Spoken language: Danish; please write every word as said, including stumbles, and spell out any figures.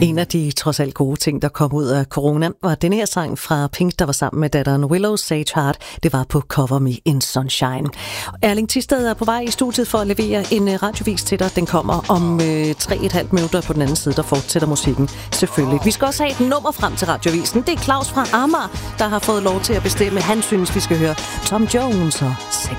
En af de trods alt gode ting, der kom ud af corona, var den her sang fra Pink, der var sammen med datteren Willow Sage Hart. Det var på Cover Me in Sunshine. Erling Thisted er på vej i studiet for at levere en radiovis til dig. Den kommer om øh, tre og et halvt minutter på den anden side, der fortsætter musikken selvfølgelig. Vi skal også have et nummer frem til radiovisen. Det er Claus fra Amager, der har fået lov til at bestemme. Han synes, vi skal høre Tom Jones og Sex